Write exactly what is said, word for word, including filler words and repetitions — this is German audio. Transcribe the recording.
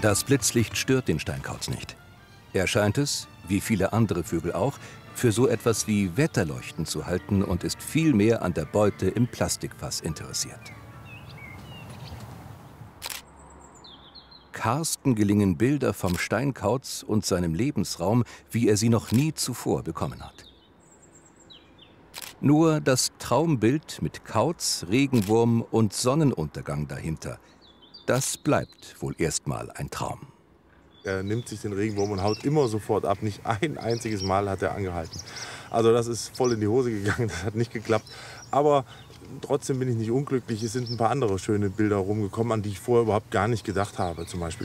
Das Blitzlicht stört den Steinkauz nicht. Er scheint es, wie viele andere Vögel auch, für so etwas wie Wetterleuchten zu halten und ist viel mehr an der Beute im Plastikfass interessiert. Karsten gelingen Bilder vom Steinkauz und seinem Lebensraum, wie er sie noch nie zuvor bekommen hat. Nur das Traumbild mit Kauz, Regenwurm und Sonnenuntergang dahinter, das bleibt wohl erstmal ein Traum. Er nimmt sich den Regenwurm und haut immer sofort ab. Nicht ein einziges Mal hat er angehalten. Also das ist voll in die Hose gegangen, das hat nicht geklappt. Aber trotzdem bin ich nicht unglücklich. Es sind ein paar andere schöne Bilder rumgekommen, an die ich vorher überhaupt gar nicht gedacht habe. Zum Beispiel